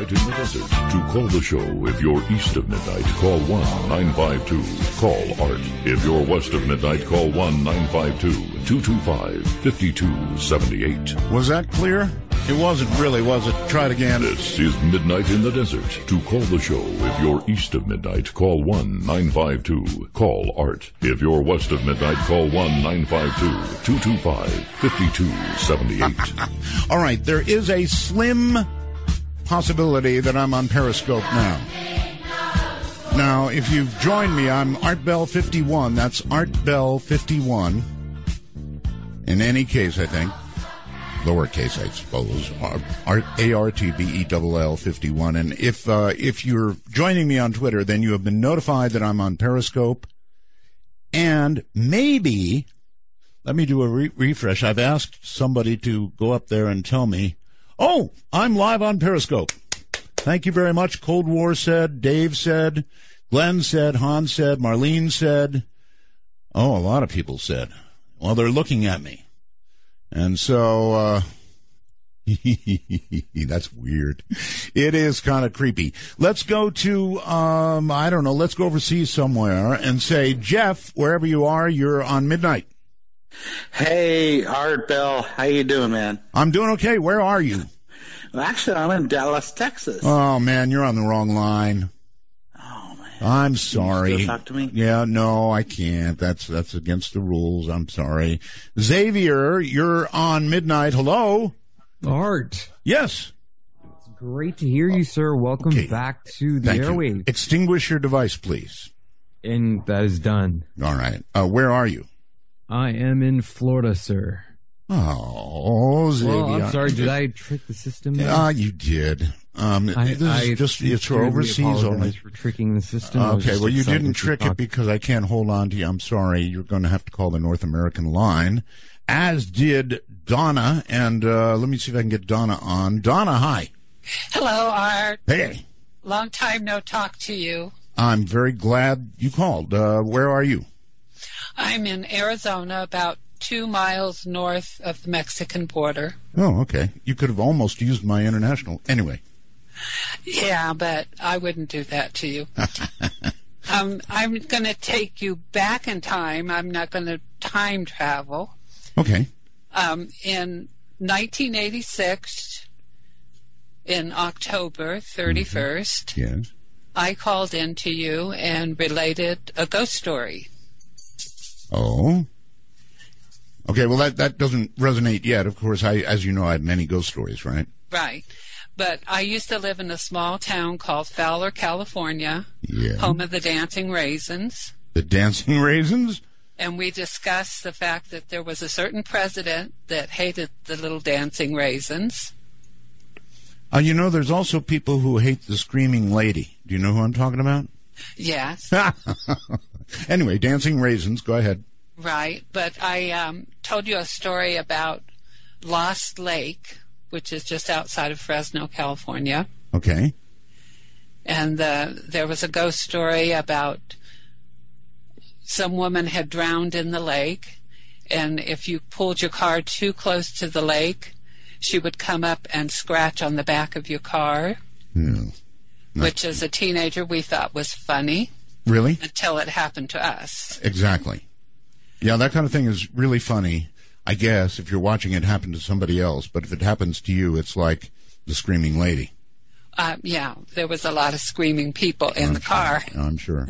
midnight in the desert. To call the show, if you're east of midnight, call 1-952-CALL ART. If you're west of midnight, call 1-952-225-5278. Was that clear? It wasn't really, was it? Try it again. This is Midnight in the Desert. To call the show, if you're east of midnight, call 1-952-CALL ART. If you're west of midnight, call 1-952-225-5278. All right, there is a slim possibility that I'm on Periscope now. Now, if you've joined me, I'm ArtBell51. That's ArtBell51. In any case, I think. Lowercase, I suppose. ARTBELL 51. And if you're joining me on Twitter, then you have been notified that I'm on Periscope. And maybe, let me do a refresh. I've asked somebody to go up there and tell me, oh, I'm live on Periscope. Thank you very much. Cold War said, Dave said, Glenn said, Hans said, Marlene said. Oh, a lot of people said. Well, they're looking at me. And so, that's weird. It is kind of creepy. Let's go to, I don't know, let's go overseas somewhere and say, Jeff, wherever you are, you're on midnight. Hey, Art Bell, how you doing, man? I'm doing okay. Where are you? Well, actually, I'm in Dallas, Texas. Oh, man, you're on the wrong line. Oh, man. I'm sorry. Can you still talk to me? Yeah, no, I can't. That's against the rules. I'm sorry. Xavier, you're on midnight. Hello? Art. Yes. It's great to hear you, sir. Welcome back to the airwaves. Extinguish your device, please. And that is done. All right. Where are you? I am in Florida, sir. Oh, Xavier. Well, I'm sorry. Did I trick the system? You did. It's for overseas only. For tricking the system. Okay, well, you didn't trick it because I can't hold on to you. I'm sorry. You're going to have to call the North American line, as did Donna. And let me see if I can get Donna on. Donna, hi. Hello, Art. Hey. Long time no talk to you. I'm very glad you called. Where are you? I'm in Arizona, about 2 miles north of the Mexican border. Oh, okay. You could have almost used my international. Anyway. Yeah, but I wouldn't do that to you. I'm going to take you back in time. I'm not going to time travel. Okay. In 1986, in October 31st, yes, I called in to you and related a ghost story. Oh. Okay, well, that doesn't resonate yet. Of course, as you know, I had many ghost stories, right? Right. But I used to live in a small town called Fowler, California, yeah, home of the Dancing Raisins. The Dancing Raisins? And we discussed the fact that there was a certain president that hated the little Dancing Raisins. You know, there's also people who hate the Screaming Lady. Do you know who I'm talking about? Yes. Anyway, Dancing Raisins, go ahead. Right, but I told you a story about Lost Lake, which is just outside of Fresno, California. Okay. And there was a ghost story about some woman had drowned in the lake, and if you pulled your car too close to the lake, she would come up and scratch on the back of your car, which as a teenager we thought was funny. Really? Until it happened to us. Exactly. Yeah, that kind of thing is really funny, I guess, if you're watching it happen to somebody else. But if it happens to you, it's like the Screaming Lady. Yeah, there was a lot of screaming people in the car. I'm sure.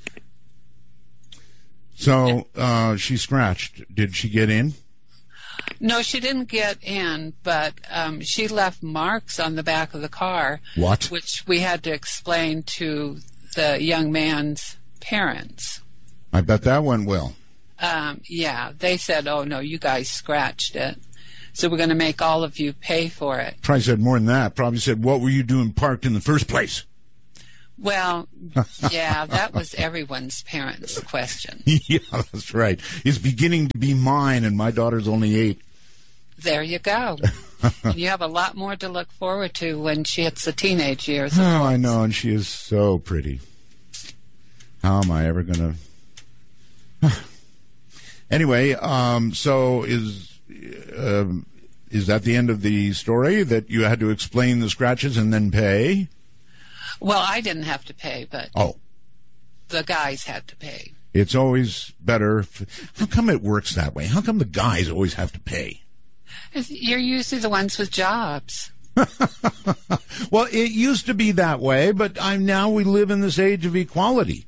So she scratched. Did she get in? No, she didn't get in, but she left marks on the back of the car. What? Which we had to explain to the young man's parents. I bet that went well. Yeah, they said, oh, no, you guys scratched it, so we're going to make all of you pay for it. Probably said more than that. Probably said, what were you doing parked in the first place? Well, yeah, that was everyone's parents' question. Yeah, that's right. It's beginning to be mine, and my daughter's only 8. There you go. You have a lot more to look forward to when she hits the teenage years. Oh, I know, and she is so pretty. How am I ever going to... Anyway, so is Is that the end of the story, that you had to explain the scratches and then pay? Well, I didn't have to pay, but the guys had to pay. It's always better. How come it works that way? How come the guys always have to pay? You're usually the ones with jobs. Well, it used to be that way, but now we live in this age of equality.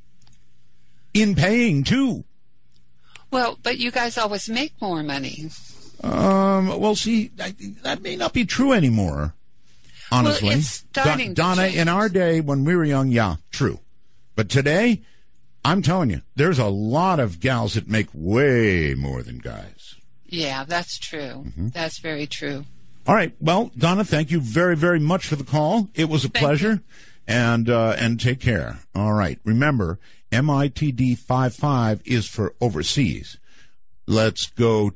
In paying, too. Well, but you guys always make more money. Well, see, that may not be true anymore, honestly. Well, it's starting to Donna, change. in our day, when we were young, yeah, true. But today, I'm telling you, there's a lot of gals that make way more than guys. Yeah, that's true. Mm-hmm. That's very true. All right. Well, Donna, thank you very, very much for the call. It was a pleasure. And take care. All right. Remember, MITD 55 is for overseas. Let's go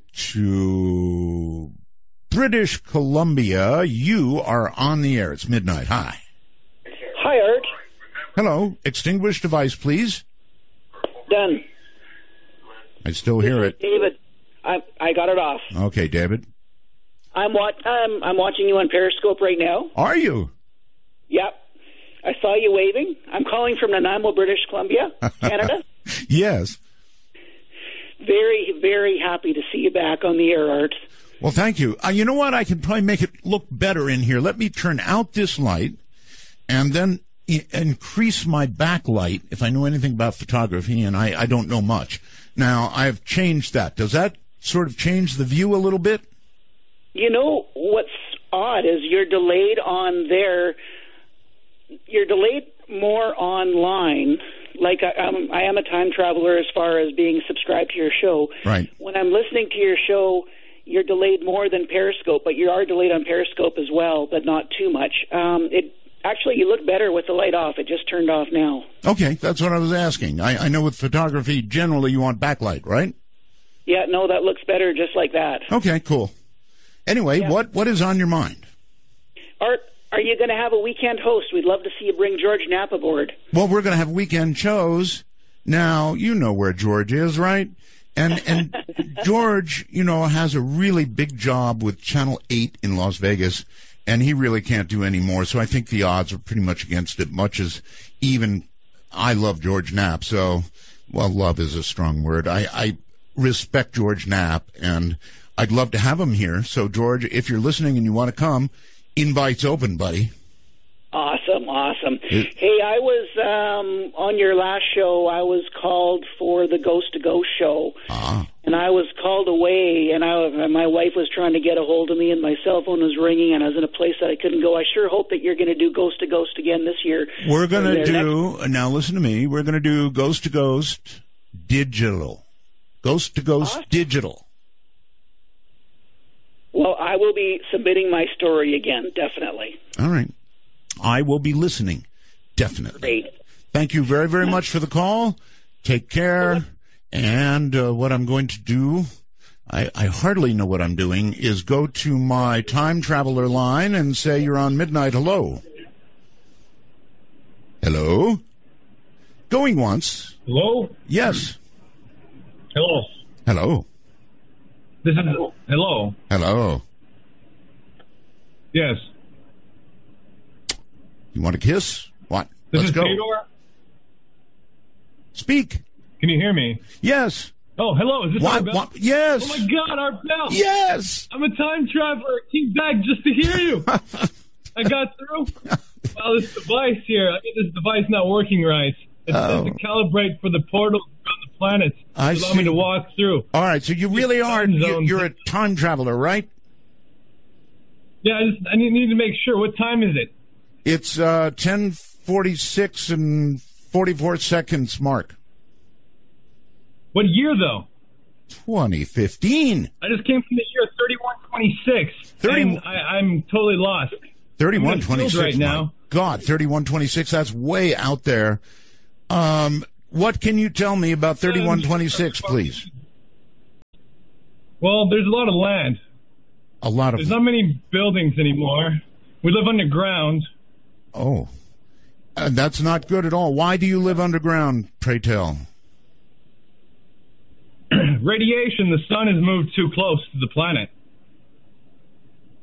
to British Columbia. You are on the air. It's midnight. Hi. Hi, Art. Hello. Extinguish device, please. Done. I still hear it. David, I got it off. Okay, David. I'm watching you on Periscope right now. Are you? Yep. I saw you waving. I'm calling from Nanaimo, British Columbia, Canada. Yes. Very, very happy to see you back on the air, Art. Well, thank you. You know what? I can probably make it look better in here. Let me turn out this light and then increase my backlight if I know anything about photography, and I don't know much. Now, I've changed that. Does that sort of change the view a little bit? You know, what's odd is you're delayed on there. You're delayed more online. Like I am a time traveler as far as being subscribed to your show. Right. When I'm listening to your show, you're delayed more than Periscope, but you are delayed on Periscope as well, but not too much. Actually, you look better with the light off. It just turned off now. Okay, that's what I was asking. I know with photography, generally you want backlight, right? Yeah, no, that looks better just like that. Okay, cool. Anyway, Yeah. what is on your mind? Art, are you going to have a weekend host? We'd love to see you bring George Knapp aboard. Well, we're going to have weekend shows. Now, you know where George is, right? And George, has a really big job with Channel 8 in Las Vegas, and he really can't do any more. So I think the odds are pretty much against it, much as even I love George Knapp. So, well, love is a strong word. I respect George Knapp, and I'd love to have him here. So, George, if you're listening and you want to come, invite's open, buddy. Awesome. Hey, I was on your last show. I was called for the Ghost to Ghost show, and I was called away. And my wife was trying to get a hold of me, and my cell phone was ringing, and I was in a place that I couldn't go. I sure hope that you're going to do Ghost to Ghost again this year. We're going to do. Now, listen to me. We're going to do Ghost to Ghost digital. Ghost to Ghost digital. Well, I will be submitting my story again, definitely. All right. I will be listening, definitely. Great. Thank you very, very much for the call. Take care. And what I'm going to do, I hardly know what I'm doing, is go to my time traveler line and say you're on midnight. Hello. Hello? Going once. Hello? Yes. Hello. Hello. This is hello. Hello. Yes. You want a kiss? What? This Let's is go. Theodore. Speak. Can you hear me? Yes. Oh, hello. Is this Art Bell? Yes. Oh my God, Art Bell. Yes. I'm a time traveler. Came back just to hear you. I got through. Well, this device here. This device not working right. It says to calibrate for the portals around the planets. I allow see. me to walk through. All right. So you really are. Time You're a time traveler, right? Yeah, I need to make sure. What time is it? It's 10:46 and 44 seconds, Mark. What year, though? 2015. I just came from the year 3126. And I'm totally lost. 3126 right now. God, 3126. That's way out there. What can you tell me about 3126, please? Well, there's a lot of land. A lot of. There's not many buildings anymore. We live underground. Oh, that's not good at all. Why do you live underground, pray tell? Radiation. The sun has moved too close to the planet.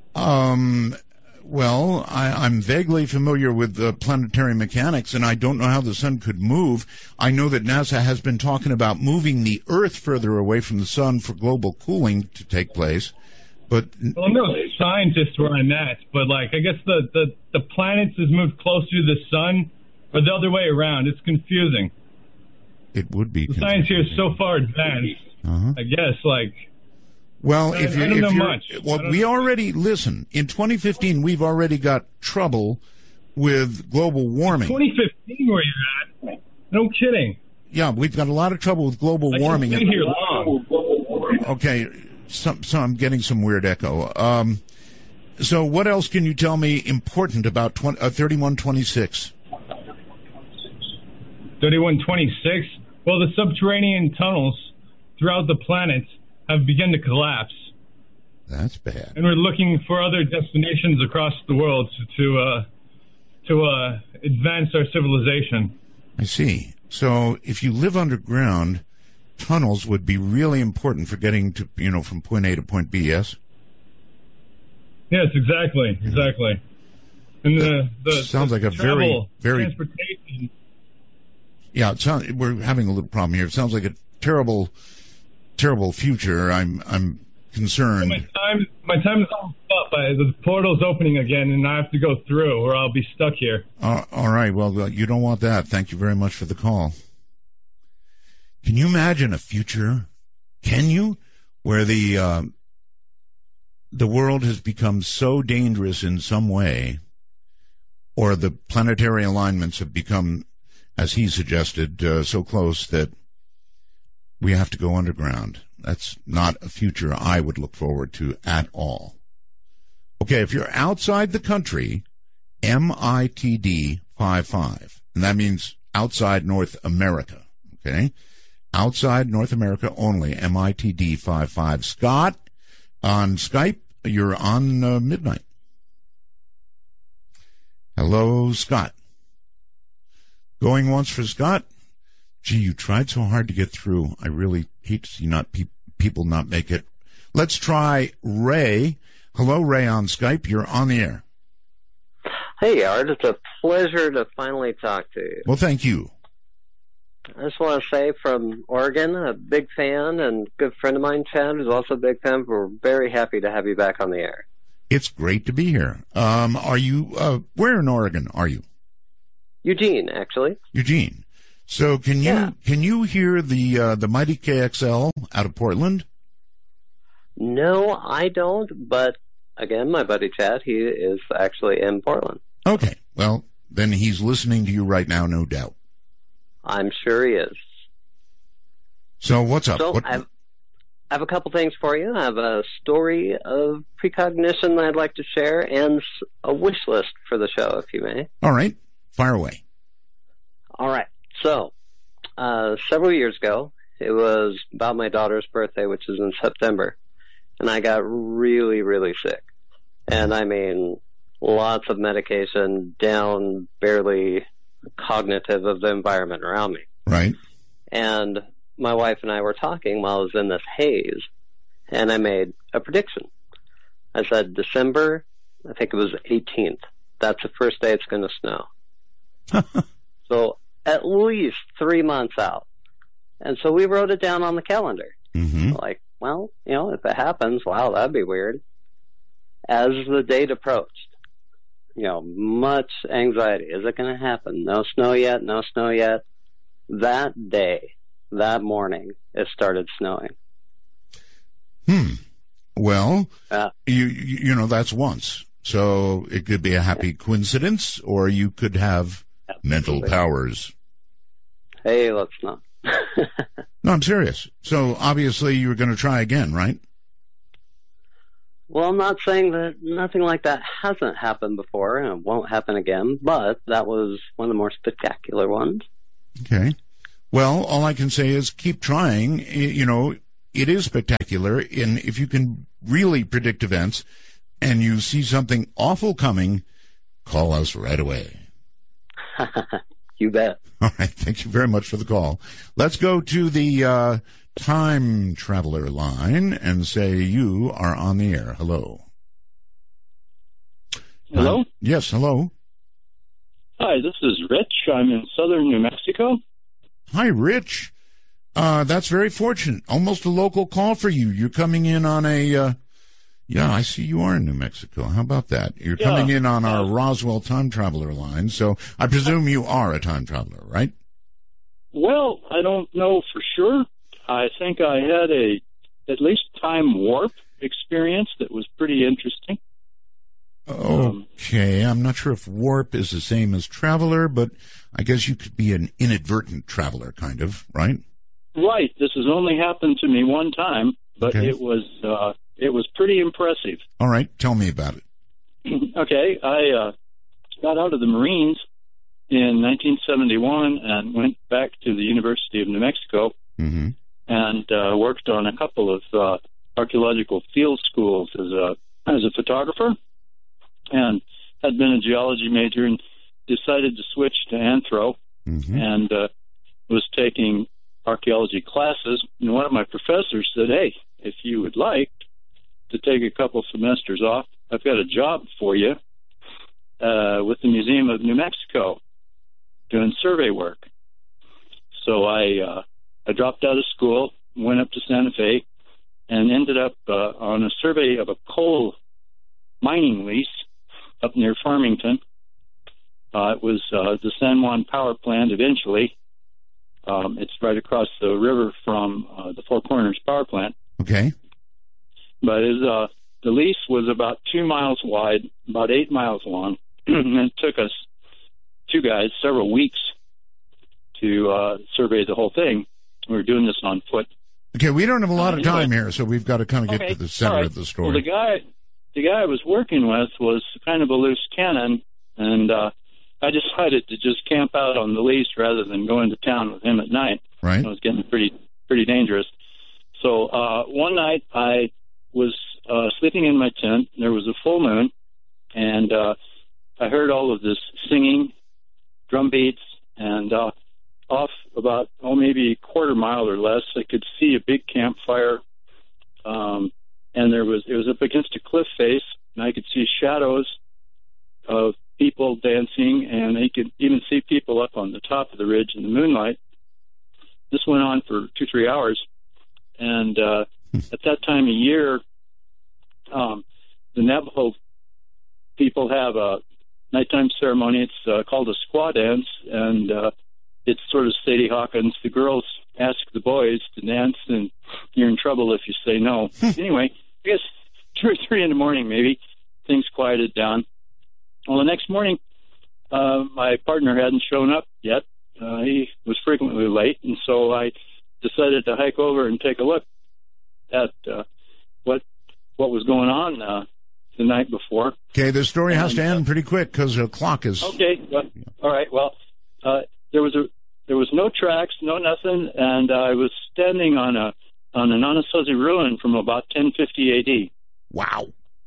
Well, I'm vaguely familiar with planetary mechanics, and I don't know how the sun could move. I know that NASA has been talking about moving the Earth further away from the sun for global cooling to take place. But well, I'm no scientist where I'm at, but like I guess the planets is moved closer to the sun, or the other way around. It's confusing. It would be. The science here is so far advanced. I guess like. Well, I don't know much. Well, we already listen. In 2015, we've already got trouble with global warming. 2015, where you're at? No kidding. Yeah, we've got a lot of trouble with global warming. I can't stay here long. Okay, so I'm getting some weird echo. So, what else can you tell me important about 3126? 3126. Well, the subterranean tunnels throughout the planet have begun to collapse. That's bad. And we're looking for other destinations across the world to advance our civilization. I see. So if you live underground, tunnels would be really important for getting to, from point A to point B, yes? Yes, exactly. And the sounds like a very transportation. Yeah, we're having a little problem here. It sounds like a terrible future. I'm concerned. My time is almost up. The portal's opening again, and I have to go through, or I'll be stuck here. All right. Well, you don't want that. Thank you very much for the call. Can you imagine a future? Can you, where the world has become so dangerous in some way, or the planetary alignments have become, as he suggested, so close that we have to go underground? That's not a future I would look forward to at all. Okay, if you're outside the country, MITD 55, and that means outside North America, okay? Outside North America only, MITD 55. Scott, on Skype, you're on midnight. Hello, Scott. Going once for Scott? Gee, you tried so hard to get through. I really hate to see people not make it. Let's try Ray. Hello, Ray on Skype. You're on the air. Hey, Art. It's a pleasure to finally talk to you. Well, thank you. I just want to say from Oregon, a big fan and good friend of mine, Chad, who's also a big fan. We're very happy to have you back on the air. It's great to be here. Are you, where in Oregon are you? Eugene, actually. Eugene. So can you hear the mighty KXL out of Portland? No, I don't. But again, my buddy Chad, he is actually in Portland. Okay. Well, then he's listening to you right now, no doubt. I'm sure he is. So what's up? So I have a couple things for you. I have a story of precognition that I'd like to share and a wish list for the show, if you may. All right. Fire away. All right. So, several years ago, it was about my daughter's birthday, which is in September, and I got really, really sick. And I mean, lots of medication, down, barely cognitive of the environment around me. Right. And my wife and I were talking while I was in this haze, and I made a prediction. I said, December, I think it was 18th. That's the first day it's going to snow. So, at least 3 months out. And so we wrote it down on the calendar. Mm-hmm. Like, well, if it happens, wow, that'd be weird. As the date approached, much anxiety. Is it going to happen? No snow yet, no snow yet. That day, that morning, it started snowing. Well, that's once. So it could be a happy coincidence, or you could have mental powers. Hey, let's not. No, I'm serious. So obviously you were going to try again, right? Well, I'm not saying that nothing like that hasn't happened before and it won't happen again, but that was one of the more spectacular ones. Okay. Well, all I can say is keep trying. It is spectacular. And if you can really predict events and you see something awful coming, call us right away. You bet. All right. Thank you very much for the call. Let's go to the time traveler line and say you are on the air. Hello. Hello? Yes, hello. Hi, this is Rich. I'm in southern New Mexico. Hi, Rich. That's very fortunate. Almost a local call for you. You're coming in on a, I see you are in New Mexico. How about that? You're coming in on our Roswell time traveler line, so I presume you are a time traveler, right? Well, I don't know for sure. I think I had at least time warp experience that was pretty interesting. Okay, I'm not sure if warp is the same as traveler, but I guess you could be an inadvertent traveler, kind of, right? Right. This has only happened to me one time, but it was pretty impressive. All right, tell me about it. Okay, I got out of the Marines in 1971 and went back to the University of New Mexico and worked on a couple of archaeological field schools as a photographer, and had been a geology major and decided to switch to anthro and was taking archaeology classes. And one of my professors said, hey, if you would like to take a couple semesters off, I've got a job for you with the Museum of New Mexico doing survey work. So I dropped out of school, went up to Santa Fe, and ended up on a survey of a coal mining lease up near Farmington. It was the San Juan Power Plant eventually. It's right across the river from the Four Corners Power Plant. Okay. But the lease was about 2 miles wide, about 8 miles long, and it took us two guys several weeks to survey the whole thing. We were doing this on foot. Okay, we don't have a lot of time here, so we've got to kind of get to the center of the story. Well, the guy I was working with was kind of a loose cannon, and I decided to just camp out on the lease rather than go into town with him at night. Right. It was getting pretty dangerous. So one night I was sleeping in my tent. There was a full moon, and I heard all of this singing, drum beats, and off about, maybe a quarter mile or less, I could see a big campfire, and it was up against a cliff face, and I could see shadows of people dancing, and I could even see people up on the top of the ridge in the moonlight. This went on for 2-3 hours, and at that time of year, the Navajo people have a nighttime ceremony. It's called a squaw dance, and it's sort of Sadie Hawkins. The girls ask the boys to dance, and you're in trouble if you say no. Anyway, I guess 2 or 3 in the morning, maybe, things quieted down. Well, the next morning, my partner hadn't shown up yet. He was frequently late, and so I decided to hike over and take a look at what was going on the night before. Okay, the story has to end pretty quick because the clock is... Okay, well, all right. Well, there was no tracks, no nothing, and I was standing on an Anasazi ruin from about 1050 A.D. Wow.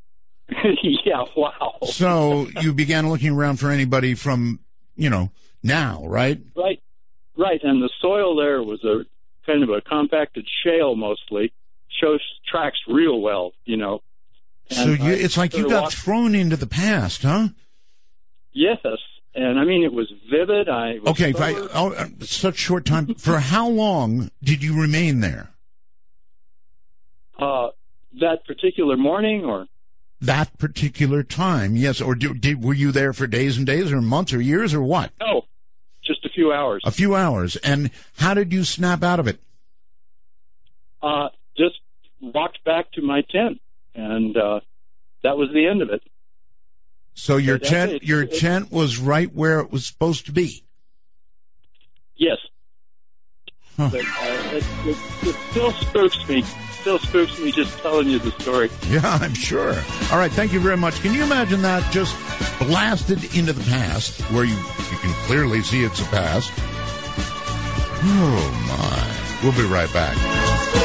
Yeah, wow. So you began looking around for anybody from, now, right? Right, and the soil there was a kind of a compacted shale mostly, shows tracks real well, So it's like you got thrown into the past, huh? Yes, and I mean, it was vivid. Such short time. For how long did you remain there? That particular morning, or that particular time, yes. Or were you there for days and days, or months, or years, or what? No, just a few hours. A few hours. And how did you snap out of it? Just walked back to my tent, and that was the end of it. So your tent was right where it was supposed to be? Yes. Huh. But, it still spooks me. Just telling you the story. Yeah, I'm sure. All right, thank you very much. Can you imagine that just blasted into the past, where you can clearly see it's a past? Oh, my. We'll be right back.